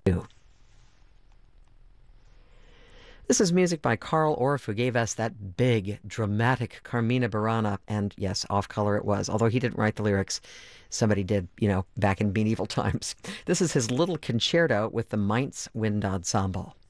This is music by Carl Orff, who gave us that big, dramatic Carmina Burana. And yes, off color it was, although he didn't write the lyrics. Somebody did, back in medieval times. This is his little concerto with the Mainz Wind Ensemble.